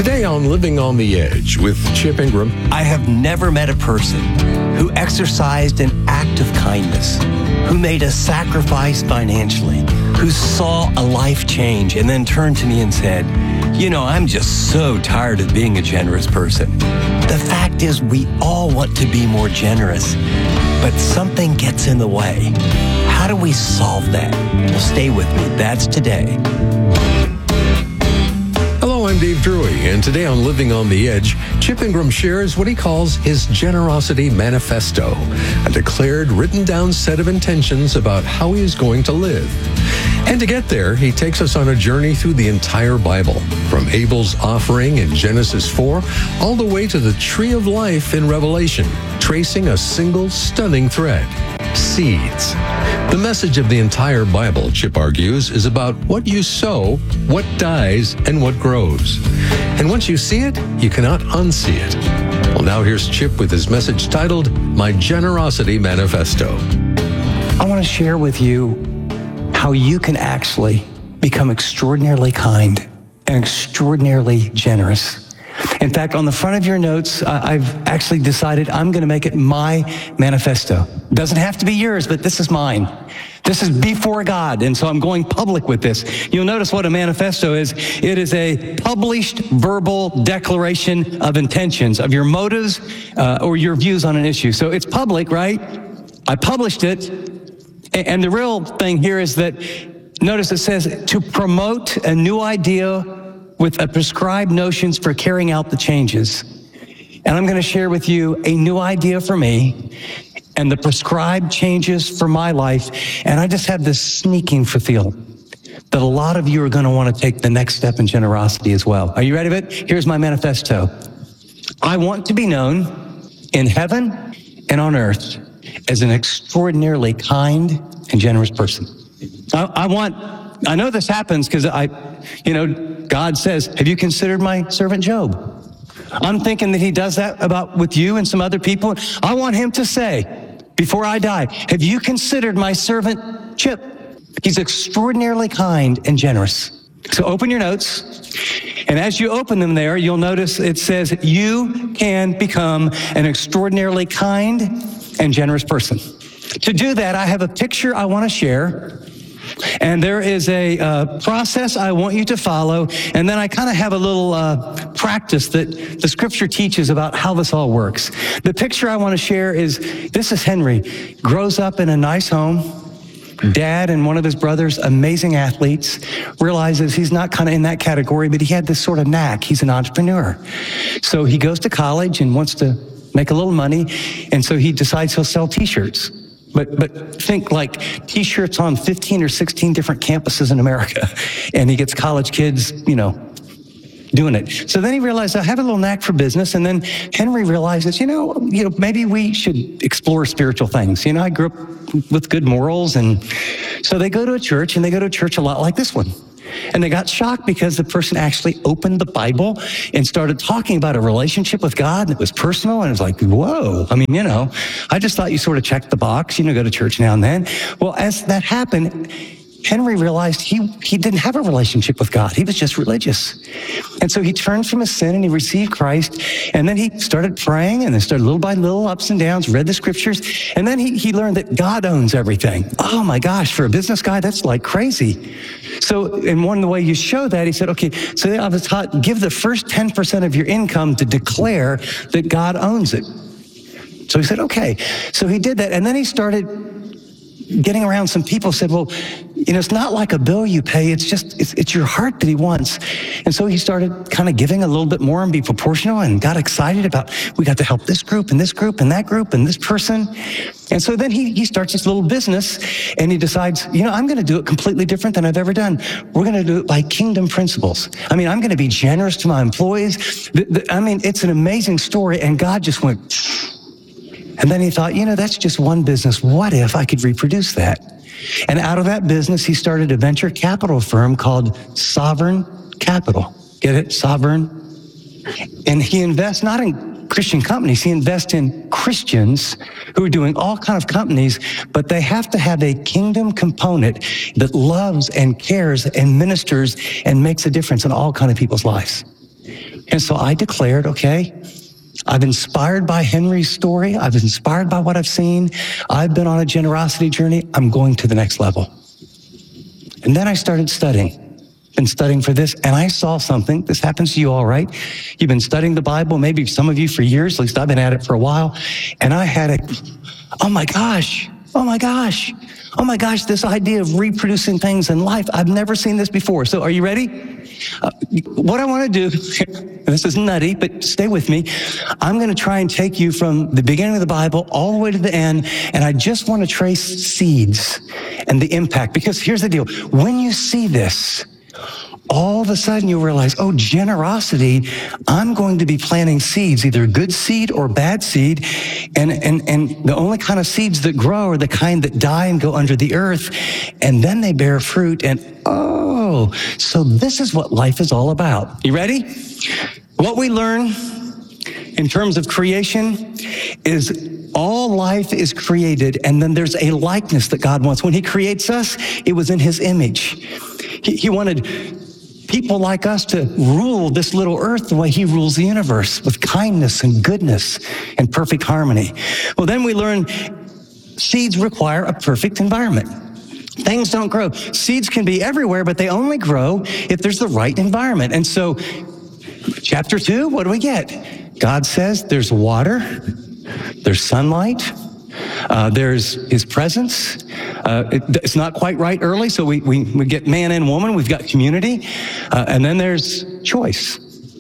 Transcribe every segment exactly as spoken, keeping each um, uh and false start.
Today on Living on the Edge with Chip Ingram. I have never met a person who exercised an act of kindness, who made a sacrifice financially, who saw a life change and then turned to me and said, you know, I'm just so tired of being a generous person. The fact is, we all want to be more generous, but something gets in the way. How do we solve that? Well, stay with me. That's today. Hello, I'm Dave Drury, and today on Living on the Edge, Chip Ingram shares what he calls his Generosity Manifesto, a declared, written-down set of intentions about how he is going to live. And to get there, he takes us on a journey through the entire Bible, from Abel's offering in Genesis four, all the way to the Tree of Life in Revelation, tracing a single stunning thread: seeds. The message of the entire Bible, Chip argues, is about what you sow, what dies, and what grows. And once you see it, you cannot unsee it. Well, now here's Chip with his message titled, My Generosity Manifesto. I want to share with you how you can actually become extraordinarily kind and extraordinarily generous. In fact, on the front of your notes, uh, I've actually decided I'm going to make it my manifesto. Doesn't have to be yours, but this is mine. This is before God, and so I'm going public with this. You'll notice what a manifesto is. It is a published verbal declaration of intentions, of your motives uh, or your views on an issue. So it's public, right? I published it, and the real thing here is that, notice it says, to promote a new idea with a prescribed notions for carrying out the changes. And I'm going to share with you a new idea for me and the prescribed changes for my life. And I just have this sneaking feel that a lot of you are going to want to take the next step in generosity as well. Are you ready for it? Here's my manifesto. I want to be known in heaven and on earth as an extraordinarily kind and generous person. I, I want, I know this happens because I, you know, God says, have you considered my servant Job? I'm thinking that he does that about with you and some other people. I want him to say, before I die, have you considered my servant Chip? He's extraordinarily kind and generous. So open your notes. And as you open them there, you'll notice it says, you can become an extraordinarily kind and generous person. To do that, I have a picture I want to share. And there is a uh, process I want you to follow. And then I kind of have a little uh, practice that the scripture teaches about how this all works. The picture I want to share is, this is Henry. Grows up in a nice home. Dad and one of his brothers, amazing athletes, realizes he's not kind of in that category, but he had this sort of knack. He's an entrepreneur. So he goes to college and wants to make a little money. And so he decides he'll sell T-shirts. But but think like T-shirts on fifteen or sixteen different campuses in America. And he gets college kids, you know, doing it. So then he realized, I have a little knack for business. And then Henry realizes, you know, you know, maybe we should explore spiritual things. You know, I grew up with good morals. And so they go to a church, and they go to a church a lot like this one. And they got shocked because the person actually opened the Bible and started talking about a relationship with God, and it was personal, and it was like, whoa. I mean, you know, I just thought you sort of checked the box, you know, go to church now and then. Well, as that happened, Henry realized he, he didn't have a relationship with God. He was just religious. And so he turned from his sin and he received Christ. And then he started praying, and then started little by little, ups and downs, read the scriptures. And then he, he learned that God owns everything. Oh my gosh, for a business guy, that's like crazy. So, and one of the way you show that, he said, okay, so I was taught, give the first ten percent of your income to declare that God owns it. So he said, okay. So he did that. And then he started getting around some people, said, well, you know, it's not like a bill you pay. It's just, it's, it's your heart that he wants. And so he started kind of giving a little bit more and be proportional, and got excited about, we got to help this group and this group and that group and this person. And so then he, he starts this little business, and he decides, you know, I'm going to do it completely different than I've ever done. We're going to do it by kingdom principles. I mean, I'm going to be generous to my employees. The, the, I mean, it's an amazing story. And God just went, and then he thought, you know, that's just one business. What if I could reproduce that? And out of that business, he started a venture capital firm called Sovereign Capital. Get it? Sovereign. And he invests not in Christian companies, he invests in Christians who are doing all kinds of companies, but they have to have a kingdom component that loves and cares and ministers and makes a difference in all kinds of people's lives. And so I declared, okay, I've inspired by Henry's story. I've inspired by what I've seen. I've been on a generosity journey. I'm going to the next level. And then I started studying. Been studying for this, and I saw something. This happens to you all, right? You've been studying the Bible, maybe some of you for years, at least I've been at it for a while. And I had a, oh my gosh, oh my gosh, oh my gosh, this idea of reproducing things in life. I've never seen this before. So are you ready? Uh, what I want to do, this is nutty, but stay with me. I'm going to try and take you from the beginning of the Bible all the way to the end, and I just want to trace seeds and the impact. Because here's the deal. When you see this, all of a sudden you realize, oh, generosity, I'm going to be planting seeds, either good seed or bad seed. And, and, and the only kind of seeds that grow are the kind that die and go under the earth. And then they bear fruit. And oh, so this is what life is all about. You ready? What we learn in terms of creation is all life is created, and then there's a likeness that God wants. When he creates us, it was in his image. He, he wanted people like us to rule this little earth the way he rules the universe, with kindness and goodness and perfect harmony. Well, then we learn seeds require a perfect environment. Things don't grow. Seeds can be everywhere, but they only grow if there's the right environment. And so, chapter two, what do we get? God says there's water, there's sunlight, uh, there's his presence. Uh, it, it's not quite right early, so we, we, we get man and woman, we've got community, uh, and then there's choice.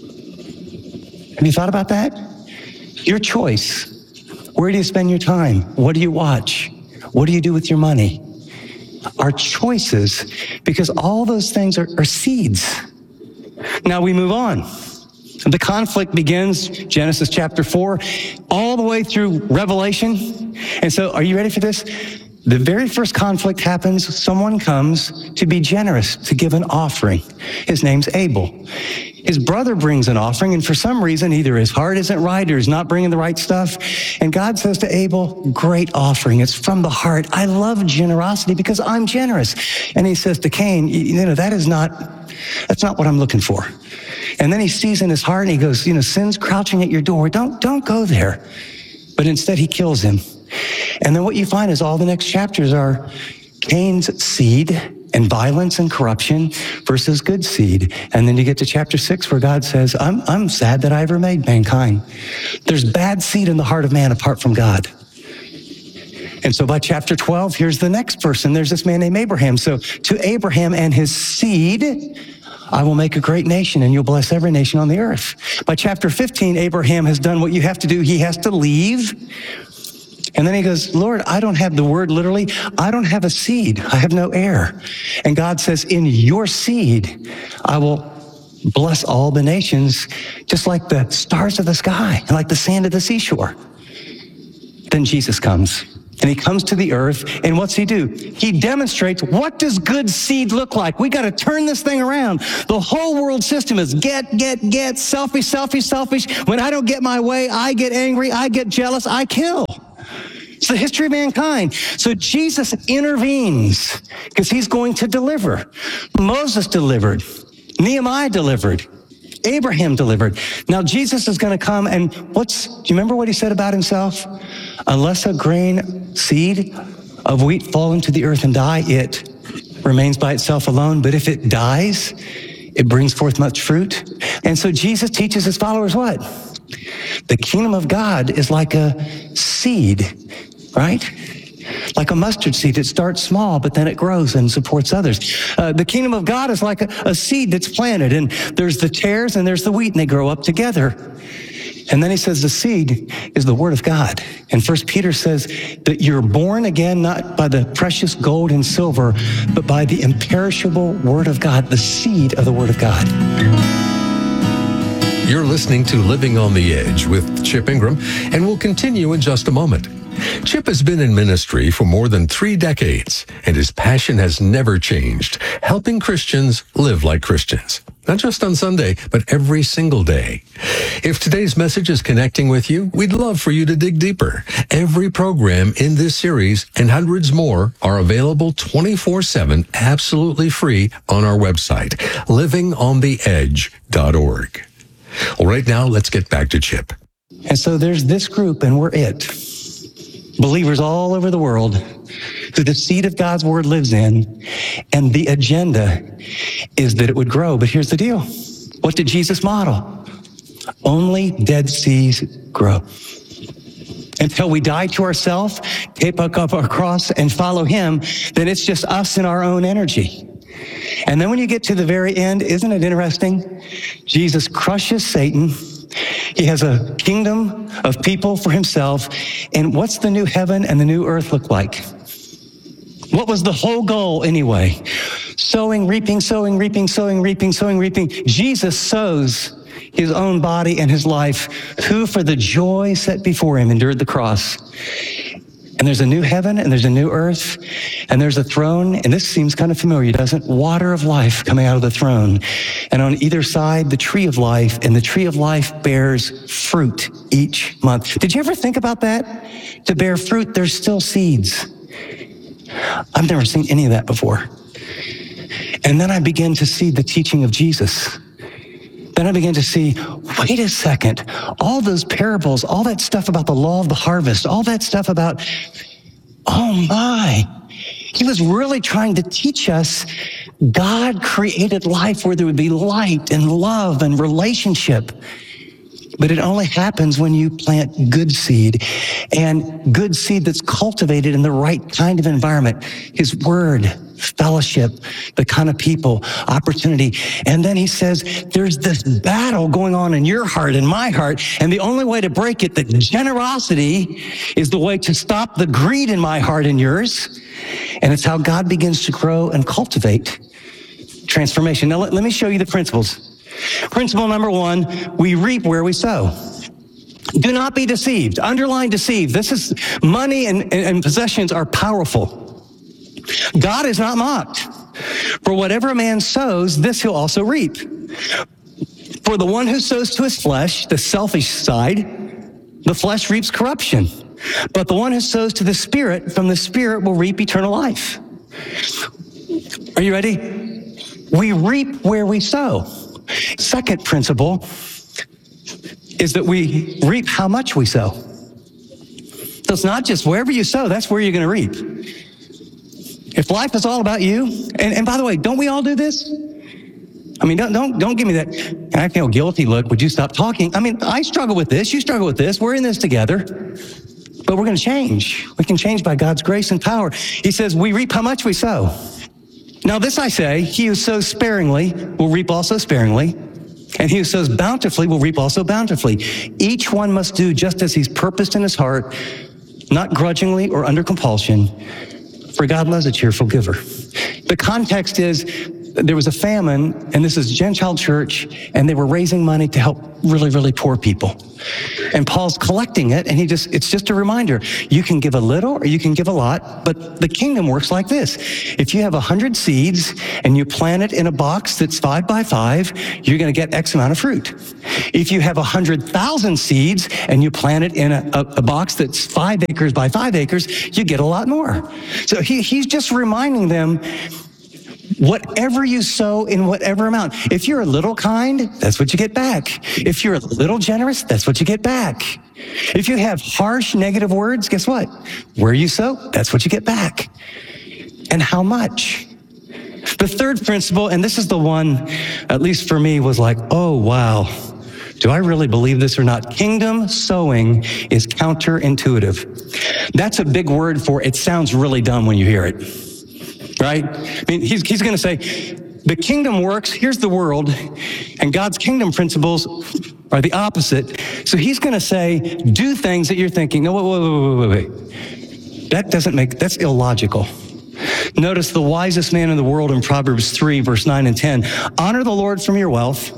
Have you thought about that? Your choice. Where do you spend your time? What do you watch? What do you do with your money? Our choices, because all those things are, are seeds. Now we move on. The conflict begins, Genesis chapter four, all the way through Revelation. And so, are you ready for this? The very first conflict happens, someone comes to be generous, to give an offering. His name's Abel. His brother brings an offering, and for some reason, either his heart isn't right or he's not bringing the right stuff. And God says to Abel, great offering. It's from the heart. I love generosity because I'm generous. And he says to Cain, you know, that is not, that's not what I'm looking for. And then he sees in his heart and he goes, you know, sin's crouching at your door. Don't, don't go there. But instead he kills him. And then what you find is all the next chapters are Cain's seed and violence and corruption versus good seed. And then you get to chapter six where God says, I'm, I'm sad that I ever made mankind. There's bad seed in the heart of man apart from God. And so by chapter twelve, here's the next person. There's this man named Abraham. So to Abraham and his seed, I will make a great nation and you'll bless every nation on the earth. By chapter fifteen, Abraham has done what you have to do. He has to leave. And then he goes, Lord, I don't have the word literally. I don't have a seed. I have no heir. And God says, in your seed, I will bless all the nations, just like the stars of the sky and like the sand of the seashore. Then Jesus comes. And he comes to the earth, and what's he do? He demonstrates, what does good seed look like? We got to turn this thing around. The whole world system is get, get, get, selfish, selfish, selfish. When I don't get my way, I get angry, I get jealous, I kill. It's the history of mankind. So Jesus intervenes because he's going to deliver. Moses delivered. Nehemiah delivered. Abraham delivered. Now Jesus is going to come, and what's, do you remember what he said about himself? Unless a grain seed of wheat fall into the earth and die, it remains by itself alone. But if it dies, it brings forth much fruit. And so Jesus teaches his followers what? The kingdom of God is like a seed, right? Like a mustard seed. It starts small, but then it grows and supports others. Uh, the kingdom of God is like a, a seed that's planted, and there's the tares and there's the wheat, and they grow up together. And then he says the seed is the word of God. And First Peter says that you're born again, not by the precious gold and silver, but by the imperishable word of God, the seed of the word of God. You're listening to Living on the Edge with Chip Ingram, and we'll continue in just a moment. Chip has been in ministry for more than three decades, and his passion has never changed, helping Christians live like Christians. Not just on Sunday, but every single day. If today's message is connecting with you, we'd love for you to dig deeper. Every program in this series and hundreds more are available twenty-four seven, absolutely free on our website, living on the edge dot org. Well, right now, let's get back to Chip. And so there's this group, and we're it. Believers all over the world who the seed of God's word lives in, and the agenda is that it would grow. But here's the deal. What did Jesus model? Only dead seeds grow. Until we die to ourselves, take up our cross and follow him, then it's just us and our own energy. And then when you get to the very end, isn't it interesting? Jesus crushes Satan. He has a kingdom of people for himself. And what's the new heaven and the new earth look like? What was the whole goal anyway? Sowing, reaping, sowing, reaping, sowing, reaping, sowing, reaping. Jesus sows his own body and his life, who for the joy set before him endured the cross. And there's a new heaven and there's a new earth and there's a throne. And this seems kind of familiar, doesn't it? Water of life coming out of the throne. And on either side, the tree of life, and the tree of life bears fruit each month. Did you ever think about that? To bear fruit, there's still seeds. I've never seen any of that before. And then I began to see the teaching of Jesus. Then I began to see, wait a second, all those parables, all that stuff about the law of the harvest, all that stuff about, oh my, he was really trying to teach us God created life where there would be light and love and relationship. But it only happens when you plant good seed, and good seed that's cultivated in the right kind of environment. His word, fellowship, the kind of people, opportunity. And then he says, there's this battle going on in your heart and my heart, and the only way to break it, that generosity is the way to stop the greed in my heart and yours. And it's how God begins to grow and cultivate transformation. Now, let, let me show you the principles. Principle number one, we reap where we sow. Do not be deceived. Underline deceived. This is money and, and, and possessions are powerful. God is not mocked. For whatever a man sows, this he'll also reap. For the one who sows to his flesh, the selfish side, the flesh reaps corruption. But the one who sows to the Spirit, from the Spirit will reap eternal life. Are you ready? We reap where we sow. Second principle is that we reap how much we sow. So it's not just wherever you sow, that's where you're going to reap. If life is all about you, and, and by the way, don't we all do this? I mean, don't, don't, don't give me that, I feel guilty look, would you stop talking? I mean, I struggle with this, you struggle with this, we're in this together, but we're going to change. We can change by God's grace and power. He says, we reap how much we sow. Now this I say, he who sows sparingly will reap also sparingly, and he who sows bountifully will reap also bountifully. Each one must do just as he's purposed in his heart, not grudgingly or under compulsion, for God loves a cheerful giver. The context is, there was a famine, and this is a Gentile church, and they were raising money to help really, really poor people. And Paul's collecting it, and he just, it's just a reminder. You can give a little or you can give a lot, but the kingdom works like this. If you have a hundred seeds and you plant it in a box that's five by five, you're going to get X amount of fruit. If you have a hundred thousand seeds and you plant it in a, a, a box that's five acres by five acres, you get a lot more. So he, he's just reminding them, whatever you sow in whatever amount. If you're a little kind, that's what you get back. If you're a little generous, that's what you get back. If you have harsh, negative words, guess what? Where you sow, that's what you get back. And how much? The third principle, and this is the one, at least for me, was like, oh, wow. Do I really believe this or not? Kingdom sowing is counterintuitive. That's a big word for it sounds really dumb when you hear it. Right? I mean, he's, he's going to say, the kingdom works, here's the world, and God's kingdom principles are the opposite. So he's going to say, do things that you're thinking, no, wait, wait, wait, wait, wait. That doesn't make, that's illogical. Notice the wisest man in the world in Proverbs three, verse nine and ten. Honor the Lord from your wealth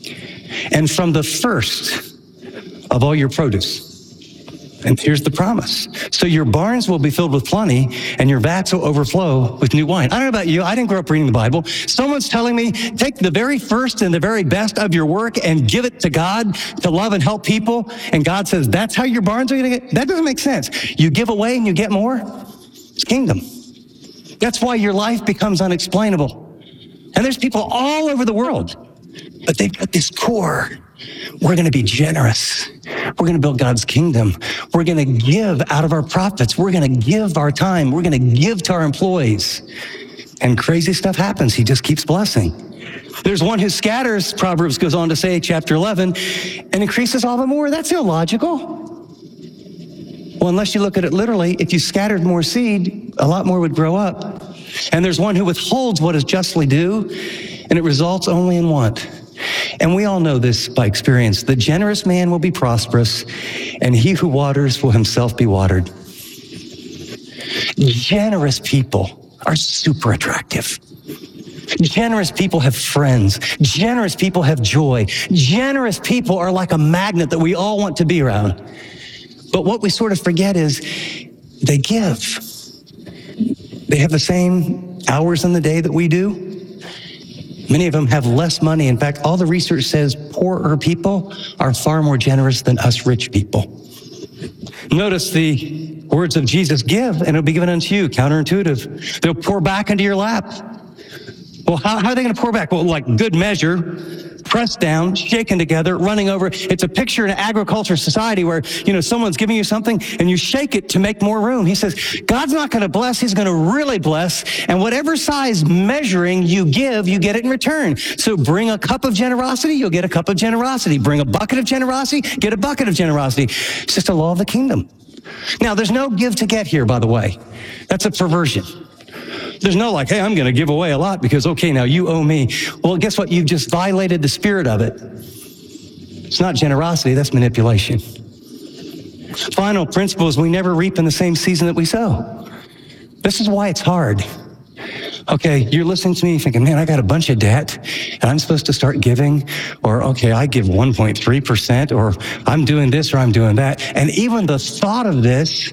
and from the first of all your produce. And here's the promise. So your barns will be filled with plenty, and your vats will overflow with new wine. I don't know about you. I didn't grow up reading the Bible. Someone's telling me, take the very first and the very best of your work and give it to God to love and help people. And God says, that's how your barns are going to get? That doesn't make sense. You give away and you get more. It's kingdom. That's why your life becomes unexplainable. And there's people all over the world But they've got this core. We're going to be generous. We're going to build God's kingdom. We're going to give out of our profits. We're going to give our time. We're going to give to our employees. And crazy stuff happens. He just keeps blessing. There's one who scatters, Proverbs goes on to say, chapter eleven, and increases all the more. That's illogical. Well, unless you look at it literally, if you scattered more seed, a lot more would grow up. And there's one who withholds what is justly due, and it results only in want. And we all know this by experience. The generous man will be prosperous, and he who waters will himself be watered. Generous people are super attractive. Generous people have friends. Generous people have joy. Generous people are like a magnet that we all want to be around. But what we sort of forget is they give. They have the same hours in the day that we do. Many of them have less money. In fact, all the research says poorer people are far more generous than us rich people. Notice the words of Jesus, give, and it'll be given unto you. Counterintuitive. They'll pour back into your lap. Well, how, how are they going to pour back? Well, like good measure, pressed down, shaken together, running over. It's a picture in an agriculture society where, you know, someone's giving you something and you shake it to make more room. He says, God's not going to bless. He's going to really bless. And whatever size measuring you give, you get it in return. So bring a cup of generosity, you'll get a cup of generosity. Bring a bucket of generosity, get a bucket of generosity. It's just a law of the kingdom. Now, there's no give to get here, by the way. That's a perversion. There's no like, hey, I'm going to give away a lot because, okay, now you owe me. Well, guess what? You've just violated the spirit of it. It's not generosity, that's manipulation. Final principle is we never reap in the same season that we sow. This is why it's hard. Okay, you're listening to me thinking, man, I got a bunch of debt and I'm supposed to start giving, or okay, I give one point three percent, or I'm doing this or I'm doing that. And even the thought of this,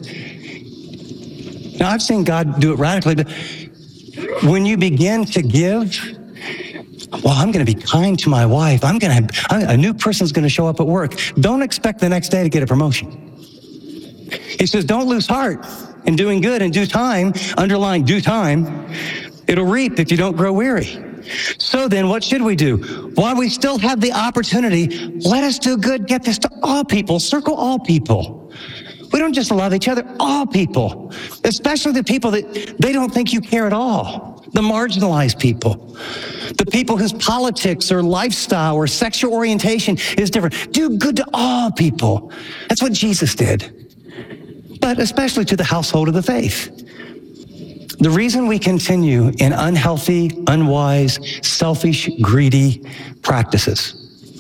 now I've seen God do it radically, but when you begin to give, well, I'm going to be kind to my wife. I'm going to have, a new person's going to show up at work. Don't expect the next day to get a promotion. He says, don't lose heart in doing good in due time, underlying due time. It'll reap if you don't grow weary. So then what should we do? While we still have the opportunity, let us do good. Get this to all people. Circle all people. We don't just love each other, all people, especially the people that they don't think you care at all, the marginalized people, the people whose politics or lifestyle or sexual orientation is different. Do good to all people. That's what Jesus did, but especially to the household of the faith. The reason we continue in unhealthy, unwise, selfish, greedy practices,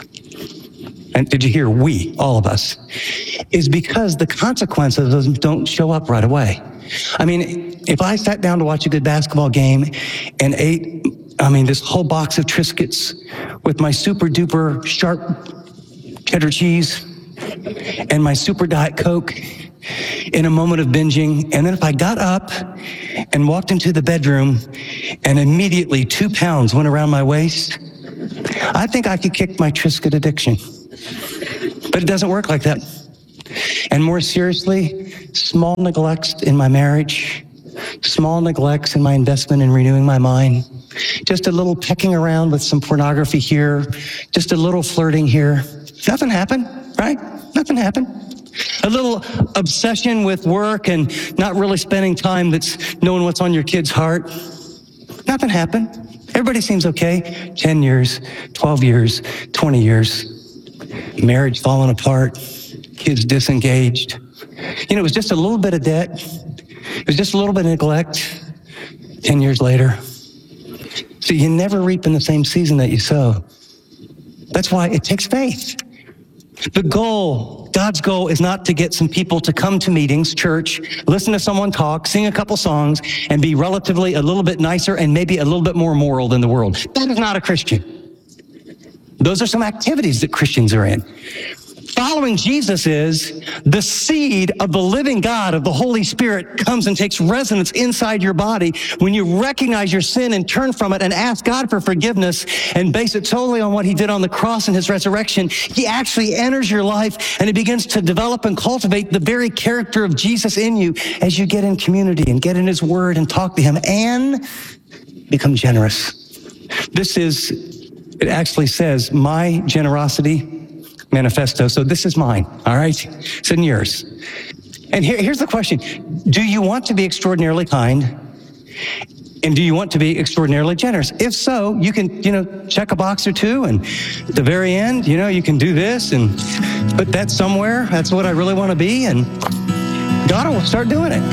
and did you hear we, all of us, is because the consequences of them don't show up right away. I mean, if I sat down to watch a good basketball game and ate, I mean, this whole box of Triscuits with my super duper sharp cheddar cheese and my super Diet Coke in a moment of binging, and then if I got up and walked into the bedroom and immediately two pounds went around my waist, I think I could kick my Triscuit addiction. But it doesn't work like that. And more seriously, small neglects in my marriage, small neglects in my investment in renewing my mind, just a little pecking around with some pornography here, just a little flirting here. Nothing happened, right? Nothing happened. A little obsession with work and not really spending time that's knowing what's on your kid's heart. Nothing happened. Everybody seems okay. ten years, twelve years, twenty years. Marriage falling apart, kids disengaged. You know, it was just a little bit of debt. It was just a little bit of neglect. Ten years later. So you never reap in the same season that you sow. That's why it takes faith. The goal, God's goal, is not to get some people to come to meetings, church, listen to someone talk, sing a couple songs, and be relatively a little bit nicer and maybe a little bit more moral than the world. That is not a Christian. Those are some activities that Christians are in. Following Jesus is the seed of the living God, of the Holy Spirit, comes and takes residence inside your body when you recognize your sin and turn from it and ask God for forgiveness and base it totally on what he did on the cross and his resurrection. He actually enters your life and he begins to develop and cultivate the very character of Jesus in you as you get in community and get in his word and talk to him and become generous. This is it actually says, my generosity manifesto. So this is mine, all right? It's in yours. And here, here's the question. Do you want to be extraordinarily kind? And do you want to be extraordinarily generous? If so, you can, you know, check a box or two, and at the very end, you know, you can do this and put that somewhere. That's what I really want to be, and God will start doing it.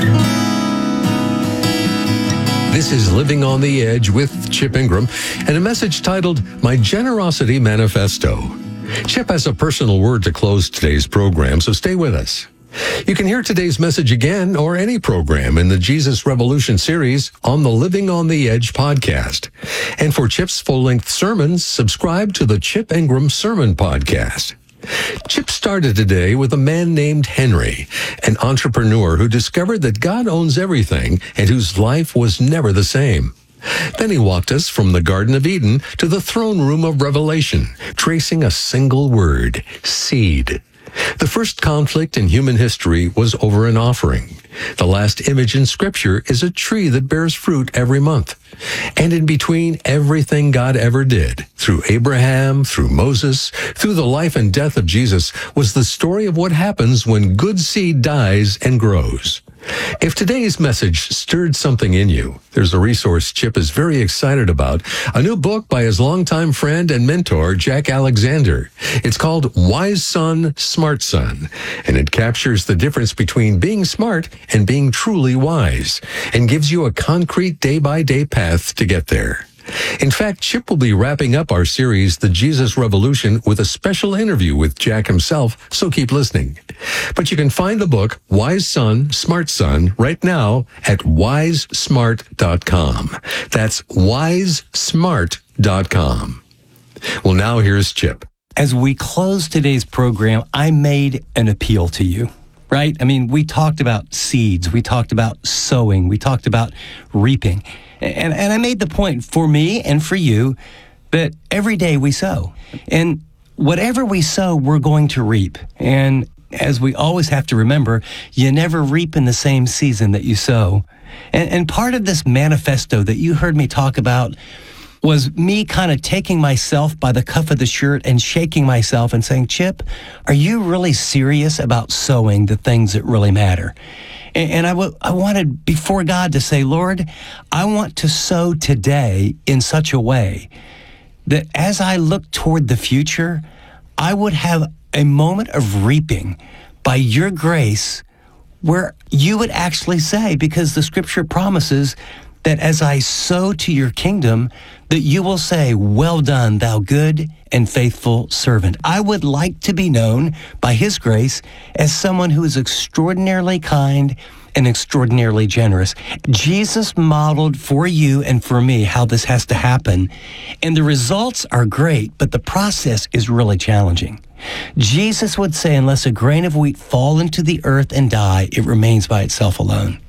This is Living on the Edge with Chip Ingram, and a message titled, My Generosity Manifesto. Chip has a personal word to close today's program, so stay with us. You can hear today's message again or any program in the Jesus Revolution series on the Living on the Edge podcast. And for Chip's full-length sermons, subscribe to the Chip Ingram Sermon Podcast. Chip started today with a man named Henry, an entrepreneur who discovered that God owns everything and whose life was never the same. Then he walked us from the Garden of Eden to the throne room of Revelation, tracing a single word, seed. The first conflict in human history was over an offering. The last image in Scripture is a tree that bears fruit every month. And in between everything God ever did, through Abraham, through Moses, through the life and death of Jesus, was the story of what happens when good seed dies and grows. If today's message stirred something in you, there's a resource Chip is very excited about, a new book by his longtime friend and mentor, Jack Alexander. It's called Wise Son, Smart Son, and it captures the difference between being smart and being truly wise, and gives you a concrete day-by-day path to get there. In fact, Chip will be wrapping up our series, The Jesus Revolution, with a special interview with Jack himself, so keep listening. But you can find the book, Wise Son, Smart Son, right now at wise smart dot com. That's wise smart dot com. Well, now here's Chip. As we close today's program, I made an appeal to you, right? I mean, we talked about seeds. We talked about sowing. We talked about reaping. And, and I made the point for me and for you that every day we sow. And whatever we sow, we're going to reap. And as we always have to remember, you never reap in the same season that you sow. And, and part of this manifesto that you heard me talk about was me kind of taking myself by the cuff of the shirt and shaking myself and saying, Chip, are you really serious about sowing the things that really matter? And I, w- I wanted before God to say, Lord, I want to sow today in such a way that as I look toward the future, I would have a moment of reaping by your grace where you would actually say, because the Scripture promises that as I sow to your kingdom, that you will say, well done, thou good and faithful servant. I would like to be known by His grace as someone who is extraordinarily kind and extraordinarily generous. Jesus modeled for you and for me how this has to happen, and the results are great, but the process is really challenging. Jesus would say, unless a grain of wheat fall into the earth and die, it remains by itself alone.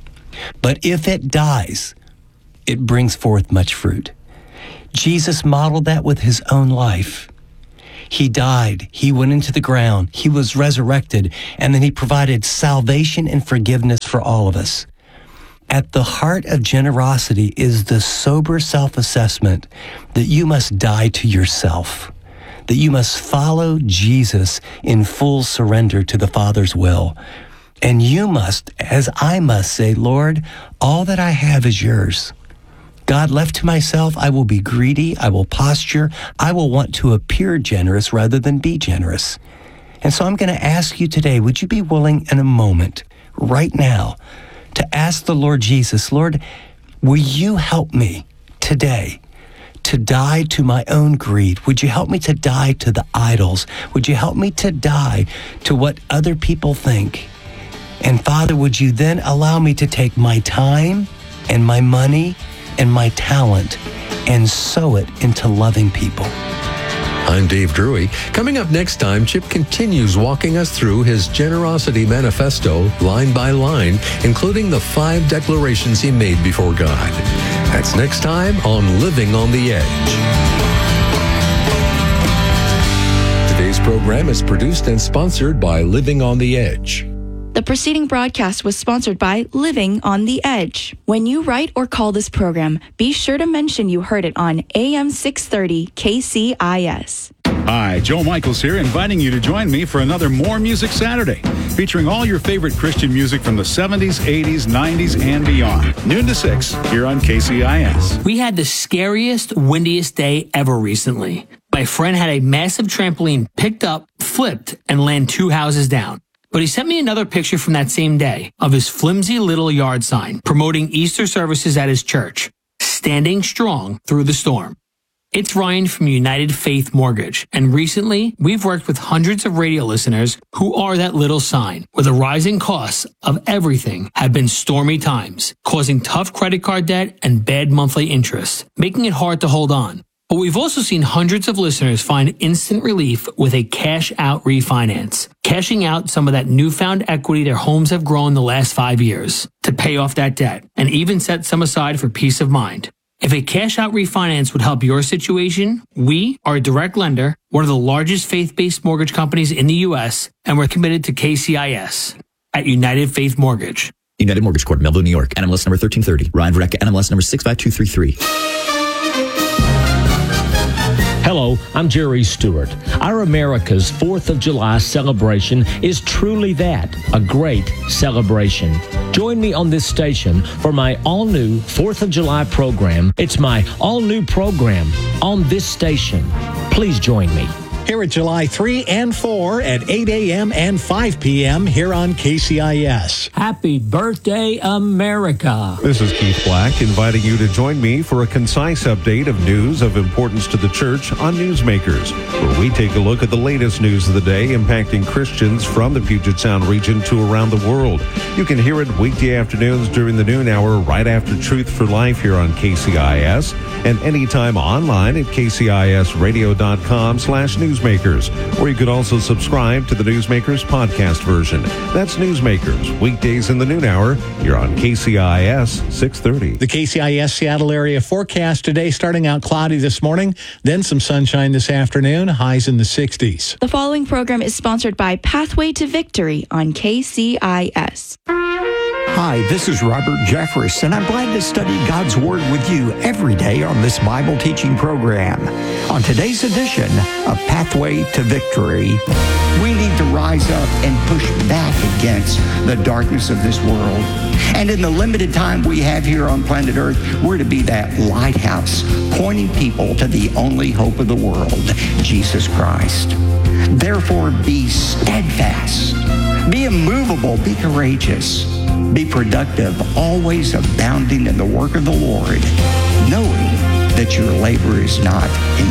But if it dies, it brings forth much fruit. Jesus modeled that with His own life. He died, He went into the ground, He was resurrected, and then He provided salvation and forgiveness for all of us. At the heart of generosity is the sober self-assessment that you must die to yourself, that you must follow Jesus in full surrender to the Father's will. And you must, as I must, say, Lord, all that I have is yours. God, left to myself, I will be greedy, I will posture, I will want to appear generous rather than be generous. And so I'm going to ask you today, would you be willing in a moment, right now, to ask the Lord Jesus, Lord, will you help me today to die to my own greed? Would you help me to die to the idols? Would you help me to die to what other people think? And Father, would you then allow me to take my time and my money and my talent and sow it into loving people? I'm Dave Drury. Coming up next time, Chip continues walking us through his generosity manifesto, line by line, including the five declarations he made before God. That's next time on Living on the Edge. Today's program is produced and sponsored by Living on the Edge. The preceding broadcast was sponsored by Living on the Edge. When you write or call this program, be sure to mention you heard it on A M six thirty K C I S. Hi, Joe Michaels here, inviting you to join me for another More Music Saturday, featuring all your favorite Christian music from the seventies, eighties, nineties, and beyond. Noon to six, here on K C I S. We had the scariest, windiest day ever recently. My friend had a massive trampoline picked up, flipped, and land two houses down. But he sent me another picture from that same day of his flimsy little yard sign promoting Easter services at his church, standing strong through the storm. It's Ryan from United Faith Mortgage, and recently we've worked with hundreds of radio listeners who are that little sign, where the rising costs of everything have been stormy times, causing tough credit card debt and bad monthly interest, making it hard to hold on. But we've also seen hundreds of listeners find instant relief with a cash-out refinance, cashing out some of that newfound equity their homes have grown the last five years to pay off that debt, and even set some aside for peace of mind. If a cash-out refinance would help your situation, we are a direct lender, one of the largest faith-based mortgage companies in the U S, and we're committed to K C I S at United Faith Mortgage. United Mortgage Corp, Melville, New York. N M L S number thirteen thirty. Ryan Verrecka, N M L S number six five two three three. Hello, I'm Jerry Stewart. Our America's fourth of July celebration is truly that, a great celebration. Join me on this station for my all-new fourth of July program. It's my all-new program on this station. Please join me. Here at July three and four at eight a.m. and five p.m. here on K C I S. Happy birthday, America. This is Keith Black inviting you to join me for a concise update of news of importance to the church on Newsmakers, where we take a look at the latest news of the day impacting Christians from the Puget Sound region to around the world. You can hear it weekday afternoons during the noon hour right after Truth for Life here on K C I S, and anytime online at kcisradio.com slash newsmakers. Newsmakers, or you could also subscribe to the Newsmakers podcast version. That's Newsmakers, weekdays in the noon hour. You're on K C I S six thirty. The K C I S Seattle area forecast today, starting out cloudy this morning, then some sunshine this afternoon, highs in the sixties. The following program is sponsored by Pathway to Victory on K C I S. Hi, this is Robert Jeffress, and I'm glad to study God's Word with you every day on this Bible teaching program. On today's edition of Pathway to Victory, we need to rise up and push back against the darkness of this world. And in the limited time we have here on planet Earth, we're to be that lighthouse, pointing people to the only hope of the world, Jesus Christ. Therefore, be steadfast, be immovable, be courageous. Be productive, always abounding in the work of the Lord, knowing that your labor is not in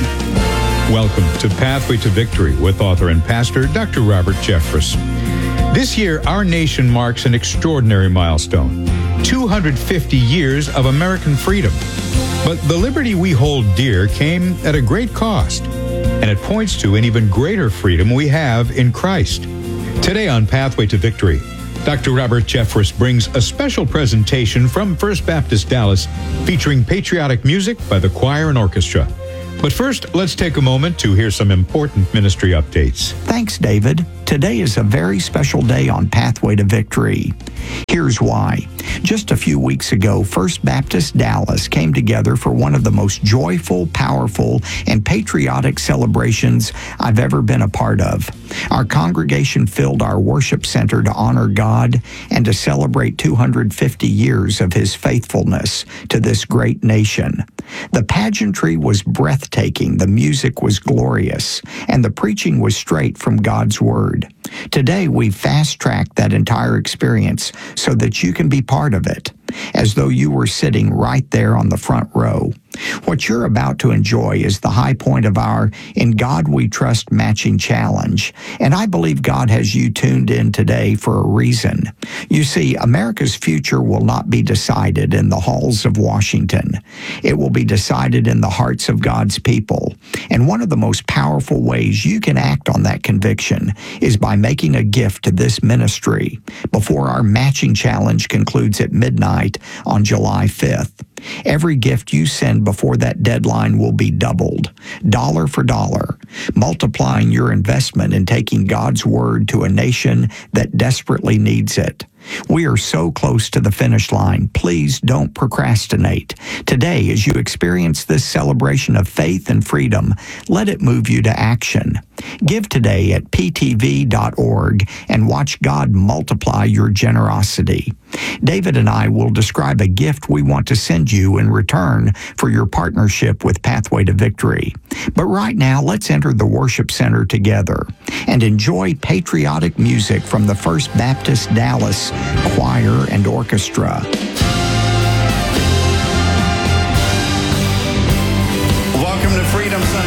vain. Welcome to Pathway to Victory with author and pastor Doctor Robert Jeffress. This year, our nation marks an extraordinary milestone, two hundred fifty years of American freedom. But the liberty we hold dear came at a great cost, and it points to an even greater freedom we have in Christ. Today on Pathway to Victory, Doctor Robert Jeffress brings a special presentation from First Baptist Dallas featuring patriotic music by the choir and orchestra. But first, let's take a moment to hear some important ministry updates. Thanks, David. Today is a very special day on Pathway to Victory. Here's why. Just a few weeks ago, First Baptist Dallas came together for one of the most joyful, powerful, and patriotic celebrations I've ever been a part of. Our congregation filled our worship center to honor God and to celebrate two hundred fifty years of His faithfulness to this great nation. The pageantry was breathtaking, the music was glorious, and the preaching was straight from God's Word. Today, we fast-tracked that entire experience so that you can be part of it, as though you were sitting right there on the front row. What you're about to enjoy is the high point of our In God We Trust matching challenge, and I believe God has you tuned in today for a reason. You see, America's future will not be decided in the halls of Washington. It will be decided in the hearts of God's people, and one of the most powerful ways you can act on that conviction is by making a gift to this ministry before our matching challenge concludes at midnight on July fifth. Every gift you send before that deadline will be doubled, dollar for dollar, multiplying your investment in taking God's Word to a nation that desperately needs it. We are so close to the finish line. Please don't procrastinate. Today, as you experience this celebration of faith and freedom, let it move you to action. Give today at p t v dot org and watch God multiply your generosity. David and I will describe a gift we want to send you in return for your partnership with Pathway to Victory. But right now, let's enter the worship center together and enjoy patriotic music from the First Baptist Dallas Choir and Orchestra. Welcome to Freedom Sunday.